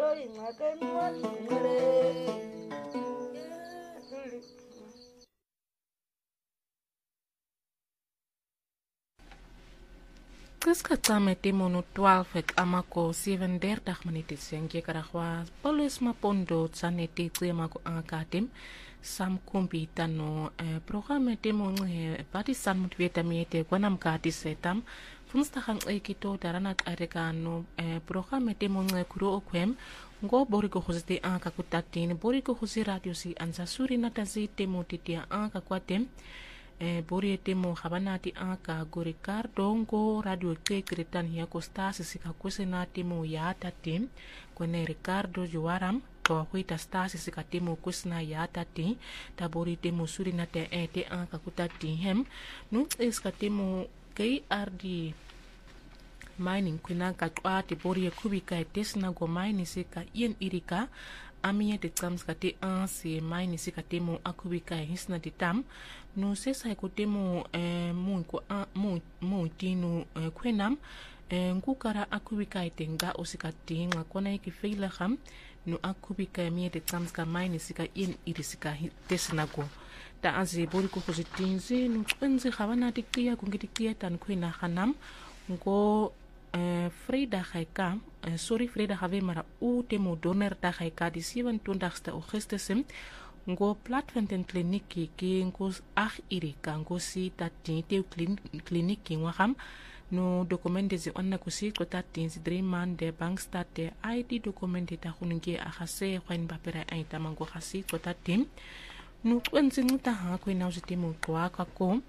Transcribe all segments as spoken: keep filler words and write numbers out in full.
Qiskaqame timono twaalf ek amako zevendertig minute senke karagwa polis mapondo tsaneti tsemako ankatim sam kumbi tano eh, programme timo nge bati san motiveta miete kwanam kati setam funstakhang ekito darana arekano eh, programme timo nge kuro okwem ngo boriko khosite anka kutatin boriko khosi radio si ansasuri natazi timo titia anka kwatem Eh, bori temo habanati aka go Ricardo ngo radio ke kretan ya costa sika kusena temo ya tatim kone Ricardo juaram to huita sta sika temo kusna ya tati ta bori temo suri na te e te aka kutati hem nu eska temo kei ardi mining kuna ka twati bori kubika tesna go mining sika ien irika amia de trams kate ansi maini sika temo akubika hisna de tam no se sai ko temo eh mu ko mu mu tinu kwenam ngukara akubika itenga osika tinga kona iki feila kham no akubika amia de trams ka maini sika in irisika tesna go ta azi bori ko khositinzi no twenzi khawana tikya kungitikia tan kwena khanam ngo Uh, Vrijdag ga uh, sorry Vrijdag have mara u temo donderdag ga die zevenentwintigste Augustus ngo platform kliniki ki ngo ach irika ngo si tati te kliniki ngwaham no dokumende zi onna kusi ko tati zi drie maande bankstate I D dokumende ta khununge akhase khwen bapera ai tamango khasi ko tati no kwenzi nguta ha ko ina uzi temo kwa kako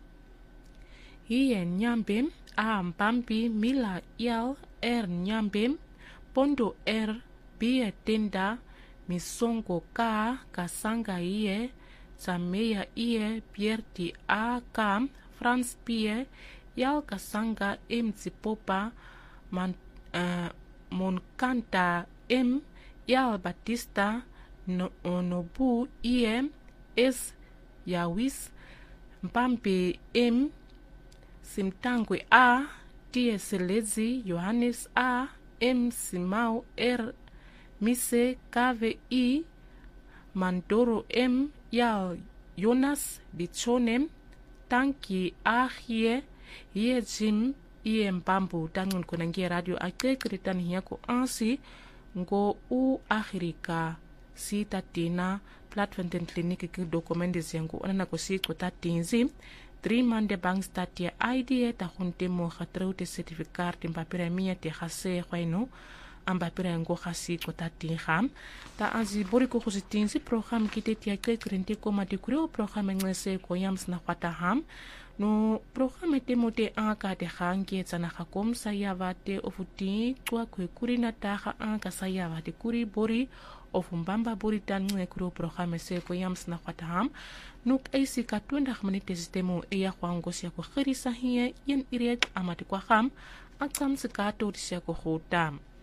hiye nyambe a mpampi mila yal er nyambem pondo er bie tenda misongo ka kasanga iye sameya iye pierti a kam France pie yal kasanga em tsipopa man uh, monkanta em yal batista no, nobu iye es yawis mpampi em simtangwe a tie selezi Johannes a m simau er mise kave i mandoro m ya Jonas bichonem tanki a hie ye jim ie mpambu tangun konangia radio ake kritan hiako ansi ngo u akhirika si tatina platform ten kliniki ki dokumente zengo onana ko si ko tatinzi drie maande bangstat je I D ta hunte mo khatroude certificaat in papira mia te khase khwaino am papira ngo khasi ko tati kham ta azi boriko khositinzi program kite tia ke krente ko mate kuro program ngese ko yams na khwata ham no program te mote aka te khange tsana khakom sayavate ofuti kwa kuri na ta kha aka sayavate kuri bori of mbamba bori tan ngwe kuro program se ko yams na khwata ham nuk eisi ka twenty minute sistemo e ya kwango sia ko khirisa hiye yen iriet amati kwa kham atsam sika to sia ko khotam